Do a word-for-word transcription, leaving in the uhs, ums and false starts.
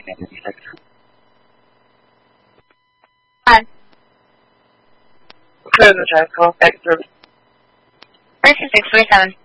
Hi. Clear the drive call. Back through. This is six forty-seven.